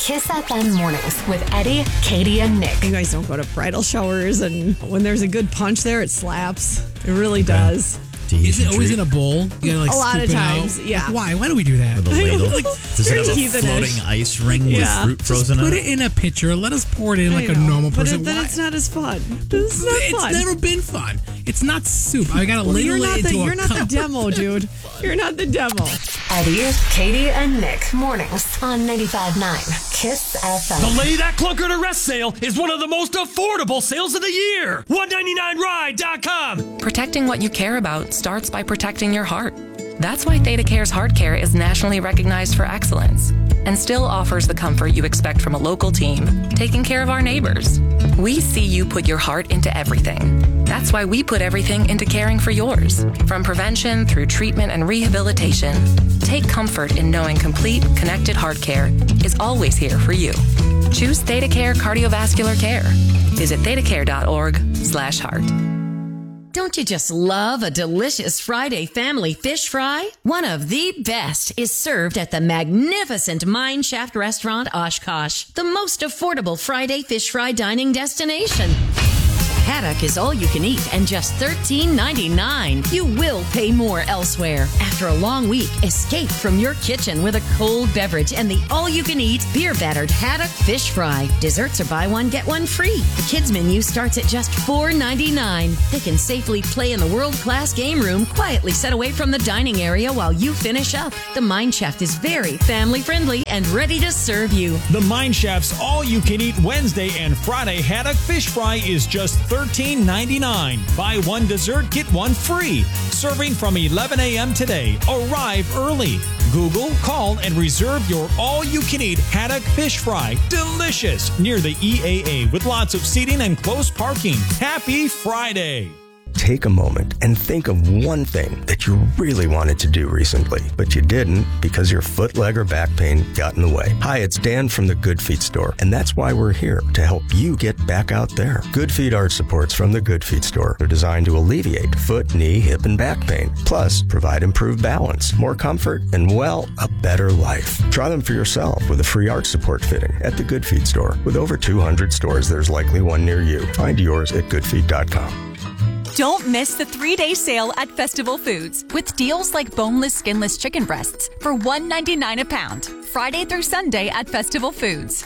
Kiss FM Mornings with Eddie, Katie, and Nick. You guys don't go to bridal showers, and when there's a good punch there, it slaps. It really does. Is it always in a bowl? You gotta, a lot of times, yeah. Like, why? Why do we do that? With a ladle. Does it have a heathenish. floating ice ring with fruit frozen in Put it? it in a pitcher. Let us pour it in like a normal person. But then it's not as fun. It's not fun. It's never been fun. It's not soup. I gotta ladle You're not it into you're a not cup. the demo, dude. You're not the demo. Eddie, Katie, and Nick. Mornings on 95.9 Kiss FM. The Lay That Clunker to Rest sale is one of the most affordable sales of the year. $199ride.com. Protecting what you care about starts by protecting your heart. That's why ThedaCare's Heart Care is nationally recognized for excellence and still offers the comfort you expect from a local team, taking care of our neighbors. We see you put your heart into everything. That's why we put everything into caring for yours. From prevention through treatment and rehabilitation, take comfort in knowing complete, connected heart care is always here for you. Choose ThedaCare Cardiovascular Care. Visit thedacare.org/heart. Don't you just love a delicious Friday family fish fry? One of the best is served at the magnificent Mine Shaft Restaurant Oshkosh, the most affordable Friday fish fry dining destination. Haddock is all you can eat and just $13.99. You will pay more elsewhere. After a long week, escape from your kitchen with a cold beverage and the all-you-can-eat beer-battered haddock fish fry. Desserts are buy one, get one free. The kids' menu starts at just $4.99. They can safely play in the world-class game room, quietly set away from the dining area while you finish up. The Mine Shaft is very family-friendly and ready to serve you. The Mine Shaft's all-you-can-eat Wednesday and Friday haddock fish fry is just $13.99. Buy one dessert, get one free. Serving from 11 a.m. today. Arrive early. Google, call, and reserve your all-you-can-eat haddock fish fry. Delicious near the EAA with lots of seating and close parking. Happy Friday. Take a moment and think of one thing that you really wanted to do recently, but you didn't because your foot, leg, or back pain got in the way. Hi, it's Dan from the Good Feet store, and that's why we're here, to help you get back out there. Good Feet arch supports from the Good Feet store are designed to alleviate foot, knee, hip, and back pain, plus provide improved balance, more comfort, and, well, a better life. Try them for yourself with a free arch support fitting at the Good Feet store. With over 200 stores, there's likely one near you. Find yours at goodfeet.com. Don't miss the 3-day sale at Festival Foods with deals like boneless, skinless chicken breasts for $1.99 a pound. Friday through Sunday at Festival Foods.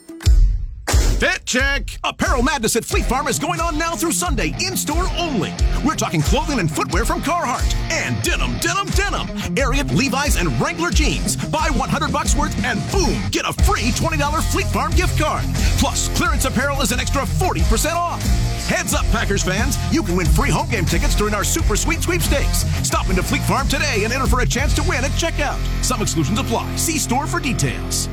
Fit check! Apparel Madness at Fleet Farm is going on now through Sunday, in-store only. We're talking clothing and footwear from Carhartt and denim. Ariat, Levi's, and Wrangler jeans. Buy $100 worth and boom, get a free $20 Fleet Farm gift card. Plus, clearance apparel is an extra 40% off. Heads up, Packers fans. You can win free home game tickets during our Super Sweet Sweepstakes. Stop into Fleet Farm today and enter for a chance to win at checkout. Some exclusions apply. See store for details.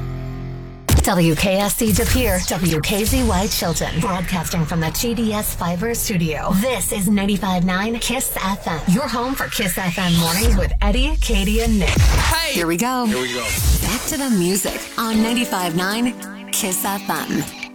WKSC De Pere, WKZY Chilton, broadcasting from the TDS Fiverr studio. This is 95.9 Kiss FM, your home for Kiss FM mornings with Eddie, Katie, and Nick. Hey! Here we go. Here we go. Back to the music on 95.9 Kiss FM.